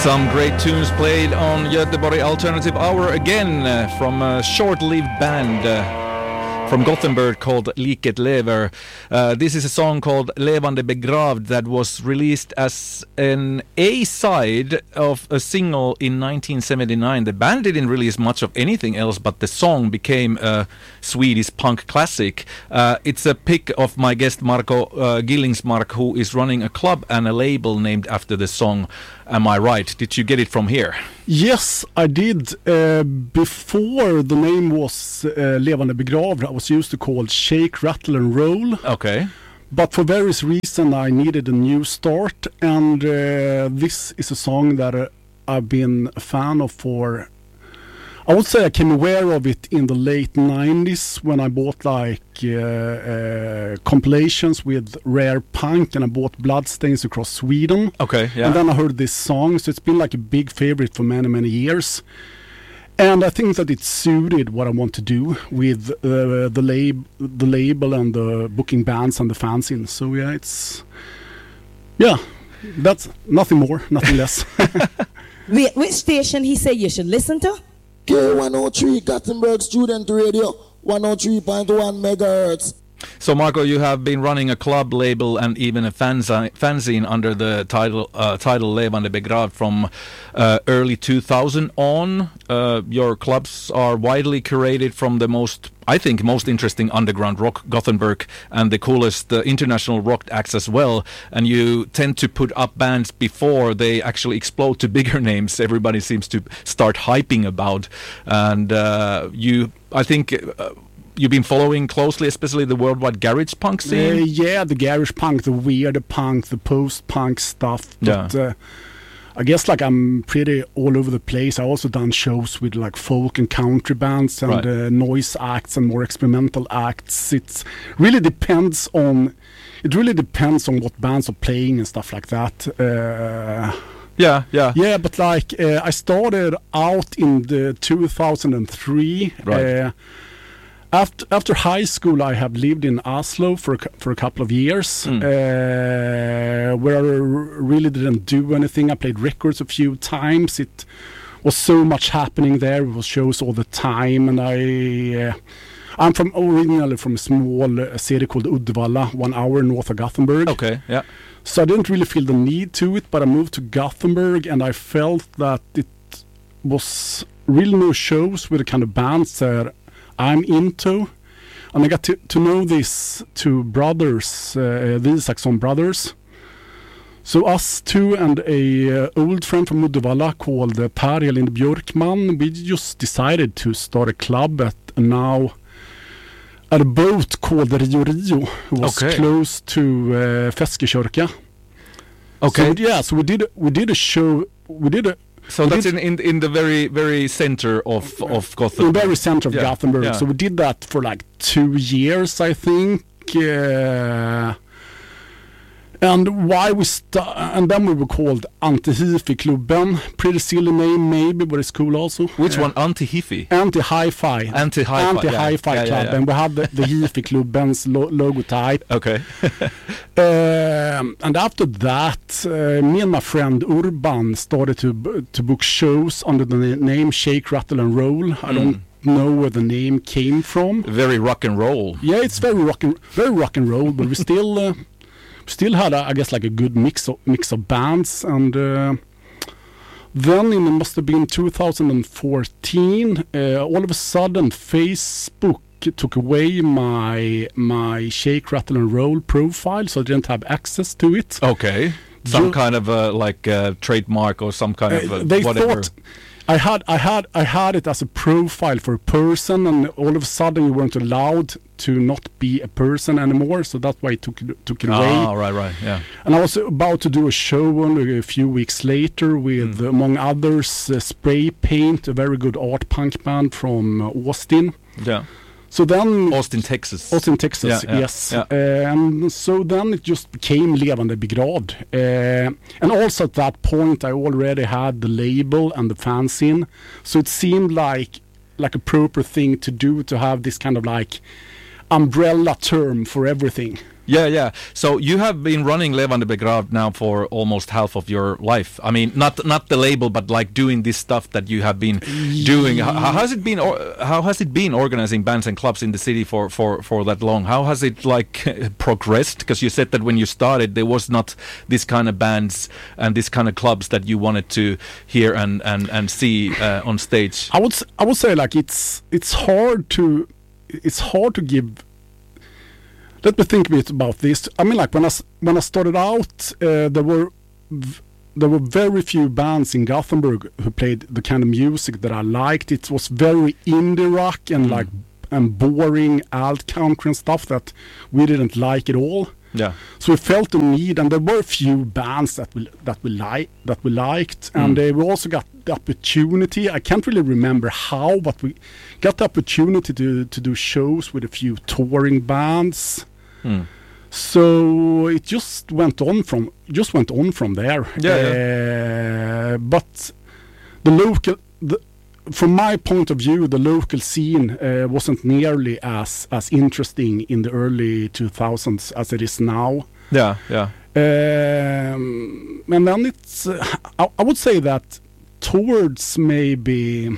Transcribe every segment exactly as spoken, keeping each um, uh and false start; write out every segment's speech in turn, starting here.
Some great tunes played on Göteborg Alternative Hour again uh, from a short-lived band uh, from Gothenburg called Liket Lever. Uh, this is a song called Levande Begravd that was released as an A-side of a single in nineteen seventy-nine. The band didn't release much of anything else, but the song became a Swedish punk classic. Uh, it's a pick of my guest Marco uh, Gillingsmark, who is running a club and a label named after the song. Am I right? Did you get it from here? Yes, I did. Uh, before the name was uh, Levande Begravd, I was used to call Shake, Rattle and Roll. Okay. But for various reasons, I needed a new start. And uh, this is a song that uh, I've been a fan of for... I would say I came aware of it in the late nineties when I bought like uh, uh, compilations with rare punk, and I bought Bloodstains across Sweden. Okay, yeah. And then I heard this song, so it's been like a big favorite for many, many years. And I think that it suited what I want to do with uh, the, lab- the label and the booking bands and the fanzine. So yeah, it's... Yeah, that's nothing more, nothing less. Wait, which station he said you should listen to? K one oh three Gothenburg Student Radio, one oh three point one megahertz. So, Marco, you have been running a club label and even a fanzine, fanzine under the title uh, title Levande Begravd from uh, early two thousand on. Uh, your clubs are widely curated from the most, I think, most interesting underground rock Gothenburg and the coolest uh, international rock acts as well. And you tend to put up bands before they actually explode to bigger names. Everybody seems to start hyping about. And uh, you, I think... Uh, You've been following closely, especially the worldwide garage punk scene? Uh, yeah, the garage punk, the weird punk, the post-punk stuff. But yeah. uh, I guess like I'm pretty all over the place. I also done shows with like folk and country bands and right. uh, noise acts and more experimental acts. It really depends on, it really depends on what bands are playing and stuff like that. Uh, yeah, yeah. Yeah, but like uh, I started out in the two thousand three. Right. Uh, After after high school, I have lived in Oslo for a, for a couple of years, mm. uh, where I really didn't do anything. I played records a few times. It was so much happening there. It was shows all the time, and I uh, I'm from originally from a small uh, city called Uddevalla, one hour north of Gothenburg. Okay, yeah. So I didn't really feel the need to it, but I moved to Gothenburg, and I felt that it was really no shows with the kind of bands that I'm into, and I got to, to know these two brothers, uh, the Isaksson brothers. So us two and a uh, old friend from Uddevalla called uh, Per Elin Björkman, we just decided to start a club at now at a boat called Rio Rio, who was okay. close to uh, Feskekyrka. Okay. So, yeah, so we did we did a show. We did a. So we that's did, in, in in the very very center of of Gothenburg. In the very center of yeah. Gothenburg. Yeah. So we did that for like two years, I think. Uh, and why we st- and then we were called Anti-Hifi-klubben. Pretty silly name, maybe, but it's cool also. Which uh, one? Anti-Hifi? Anti-Hi-Fi. Anti-Hi-Fi. Anti-Hi-Fi yeah. club, yeah, yeah, yeah. and we had the, the Hifi-klubben's lo- logo type. Okay. um, and after that, uh, me and my friend Urban started to b- to book shows under the na- name Shake, Rattle and Roll. I Mm. don't know where the name came from. Very rock and roll. Yeah, it's very rock and very rock and roll, but we still uh, still had, a, I guess, like a good mix of mix of bands. And uh, then it must have been two thousand fourteen. Uh, all of a sudden, Facebook took away my my Shake, Rattle and Roll profile, so I didn't have access to it. Okay. Some You- kind of uh, like uh, trademark or some kind of Uh, uh, they whatever. thought I had I had I had it as a profile for a person, and all of a sudden you weren't allowed to not be a person anymore. So that's why I took it, took it away. Ah, right, right, yeah. And I was about to do a show only a few weeks later with, Mm. among others, uh, Spray Paint, a very good art punk band from uh, Austin. Yeah. So then Austin, Texas. Austin, Texas, Yeah, yeah, yes. yeah. Uh, and so then it just became Levande Begravd. Uh, and also at that point, I already had the label and the fanzine. So it seemed like like a proper thing to do, to have this kind of like umbrella term for everything. Yeah, yeah. So you have been running Levande Begravd now for almost half of your life. I mean, not not the label, but like doing this stuff that you have been doing. How, how has it been? Or, how has it been organizing bands and clubs in the city for for for that long? How has it like progressed? Because you said that when you started, there was not this kind of bands and this kind of clubs that you wanted to hear and and and see uh, on stage. I would s- I would say like it's it's hard to it's hard to give. Let me think a bit about this. I mean, like when I s- when I started out, uh, there were v- there were very few bands in Gothenburg who played the kind of music that I liked. It was very indie rock and Mm. like and boring alt country and stuff that we didn't like at all. Yeah. So we felt the need, and there were a few bands that we that we like that we liked, and Mm. uh, we also got the opportunity. I can't really remember how, but we got the opportunity to to do shows with a few touring bands. Mm. So it just went on from just went on from there. Yeah, Uh, but the local, the, from my point of view, the local scene uh, wasn't nearly as as interesting in the early two thousands as it is now. Yeah, yeah. Um, and then it's, uh, I, I would say that towards maybe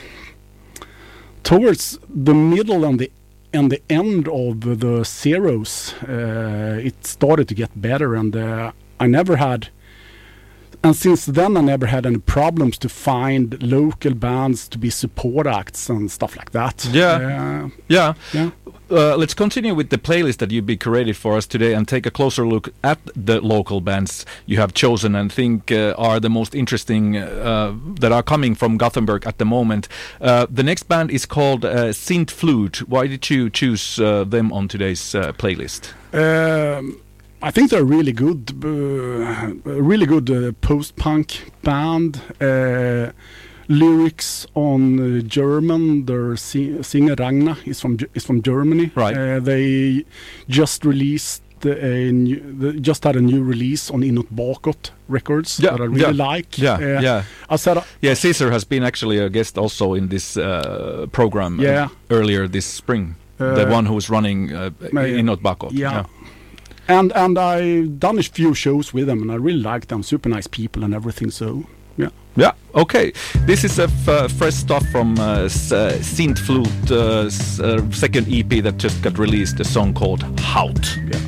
towards the middle and the and the end of the zeros, uh, it started to get better, and uh, I never had. And since then, I never had any problems to find local bands to be support acts and stuff like that. Yeah. Uh, Yeah. yeah. Uh, let's continue with the playlist that you've been curated for us today and take a closer look at the local bands you have chosen and think uh, are the most interesting uh, that are coming from Gothenburg at the moment. Uh, the next band is called uh, Sint Flute. Why did you choose uh, them on today's uh, playlist? Um, I think they're really good, uh, really good uh, post-punk band. Uh, lyrics on uh, German. Their si- singer Ragna is from Ge- is from Germany. Right. Uh, they just released a new, they just had a new release on Inåt Bakåt Records Yeah, that I really yeah, like. Yeah, Uh, yeah. I said, uh, Yeah, Caesar has been actually a guest also in this uh, program uh, Yeah. earlier this spring. the Uh, one who's running uh, yeah. Inåt Bakåt. Yeah. and and I've done a few shows with them, and I really like them. Super nice people and everything. So yeah. Yeah, okay. This is a f- uh, fresh stuff from uh, S- uh, Sint Flute, uh, s- uh, second E P that just got released, a song called Hout. Yeah.